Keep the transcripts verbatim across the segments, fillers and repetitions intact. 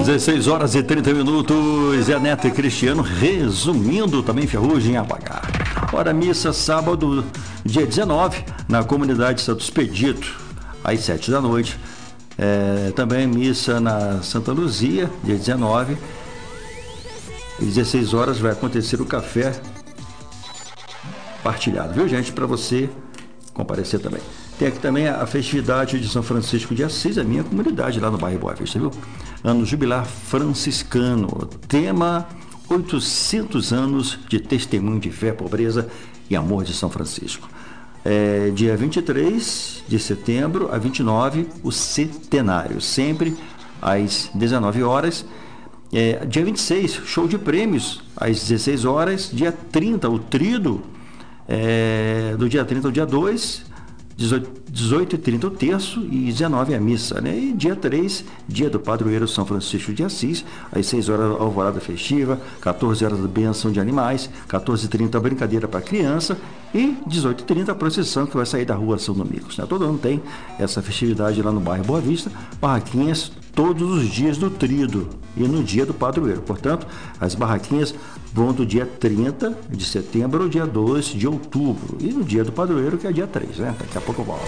dezesseis horas e trinta minutos, Zé Neto e Cristiano resumindo também Ferrugem a pagar. Hora missa sábado, dia dezenove, na comunidade Santo Expedito, às sete da noite. É, também missa na Santa Luzia, dia dezenove, às dezesseis horas vai acontecer o café partilhado, viu, gente? Para você comparecer também. Tem aqui também a festividade de São Francisco de Assis, a minha comunidade lá no bairro Boa Vista, viu? Ano jubilar franciscano, tema oitocentos anos de testemunho de fé, pobreza e amor de São Francisco. É, dia vinte e três de setembro a vinte e nove, o centenário, sempre às dezenove horas. É, dia vinte e seis, show de prêmios, às dezesseis horas. Dia trinta, o trido, é, do dia trinta ao dia dois, dezoito e trinta o terço e dezenove a missa, né? E dia três, dia do padroeiro São Francisco de Assis, às seis horas a alvorada festiva, quatorze horas a bênção de animais, quatorze e trinta a brincadeira para criança e dezoito e trinta a procissão que vai sair da rua São Domingos, né? Todo ano tem essa festividade lá no bairro Boa Vista, barraquinhas todos os dias do trido e no dia do padroeiro. Portanto, as barraquinhas vão do dia trinta de setembro ao dia dois de outubro e no dia do padroeiro, que é dia três, né? Daqui a pouco eu volto.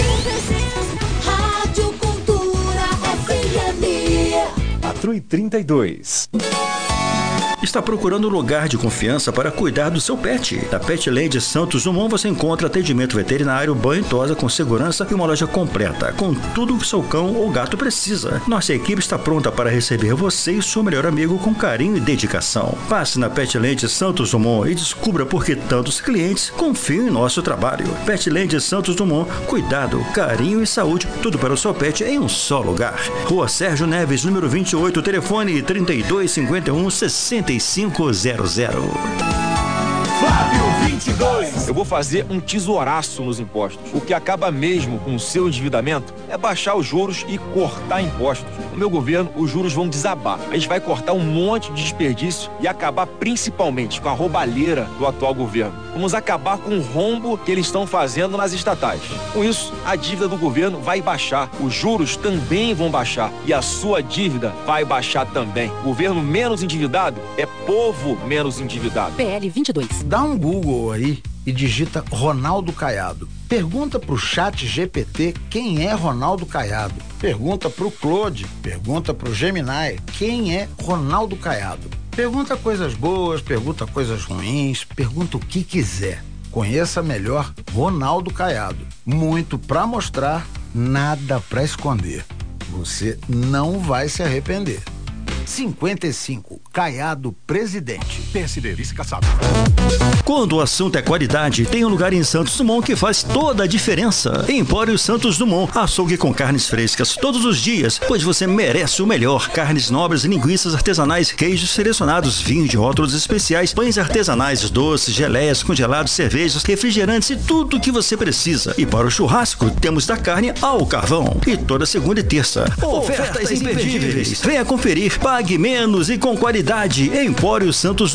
Rádio Cultura F M. Patrulha trinta e dois. Está procurando um lugar de confiança para cuidar do seu pet? Na Petland Santos Dumont você encontra atendimento veterinário, banho e tosa com segurança e uma loja completa, com tudo o que seu cão ou gato precisa. Nossa equipe está pronta para receber você e seu melhor amigo com carinho e dedicação. Passe na Petland Santos Dumont e descubra por que tantos clientes confiam em nosso trabalho. Petland Santos Dumont, cuidado, carinho e saúde, tudo para o seu pet em um só lugar. Rua Sérgio Neves, número vinte e oito, telefone trinta e dois, cinquenta e um, sessenta e cinco zero zero. Flávio vinte e dois. Eu vou fazer um tesouraço nos impostos. O que acaba mesmo com o seu endividamento é baixar os juros e cortar impostos. No meu governo, os juros vão desabar. A gente vai cortar um monte de desperdício e acabar principalmente com a roubalheira do atual governo. Vamos acabar com o rombo que eles estão fazendo nas estatais. Com isso, a dívida do governo vai baixar, os juros também vão baixar e a sua dívida vai baixar também. Governo menos endividado é povo menos endividado. P L vinte e dois. Dá um Google aí e digita Ronaldo Caiado. Pergunta pro chat G P T quem é Ronaldo Caiado. Pergunta pro Claude, pergunta pro Gemini quem é Ronaldo Caiado. Pergunta coisas boas, pergunta coisas ruins, pergunta o que quiser. Conheça melhor Ronaldo Caiado. Muito pra mostrar, nada pra esconder. Você não vai se arrepender. cinquenta e cinco, Caiado Presidente. P S D, vice-caçado. Quando o assunto é qualidade, tem um lugar em Santos Dumont que faz toda a diferença. Empório Santos Dumont, açougue com carnes frescas todos os dias, pois você merece o melhor. Carnes nobres, linguiças artesanais, queijos selecionados, vinhos de rótulos especiais, pães artesanais, doces, geleias, congelados, cervejas, refrigerantes e tudo o que você precisa. E para o churrasco, temos da carne ao carvão. E toda segunda e terça, ofertas imperdíveis. Venha conferir, pague menos e com qualidade. Empório Santos